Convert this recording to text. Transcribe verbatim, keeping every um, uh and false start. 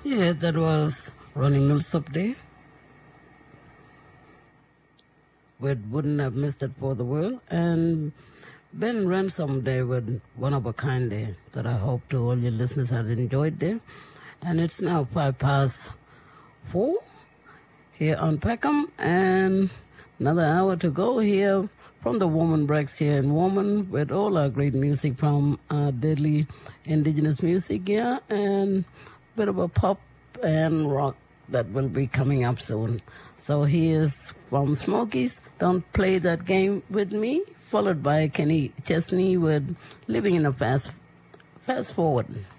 Yeah, that was Ronnie Millsap there. We wouldn't have missed it for the world. And Ben Ransom there with One of a Kind there that I hope to all your listeners have enjoyed there. And it's now five past four here on Peckham, and another hour to go here from the Woman Breaks here in Woman with all our great music from our deadly indigenous music here, and a bit of a pop and rock that will be coming up soon. So here's from Smokies, Don't Play That Game With Me, followed by Kenny Chesney with Living in a Fast, fast Forward.